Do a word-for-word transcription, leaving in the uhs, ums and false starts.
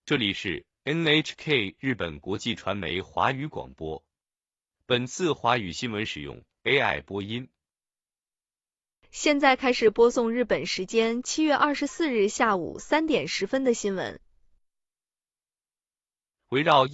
这里是 N H K 日本国际传媒华语广播。本次华语新闻使用 A I 播音。 现在开始播送日本时间七月二十四日下午三点十分的新闻。 围绕